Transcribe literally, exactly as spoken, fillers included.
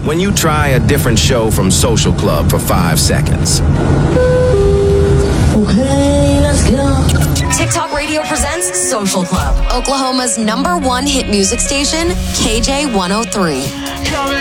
when you try a different show from Social Club for five seconds. Okay, let's go. TikTok Radio presents Social Club, Oklahoma's number one hit music station, K J one oh three.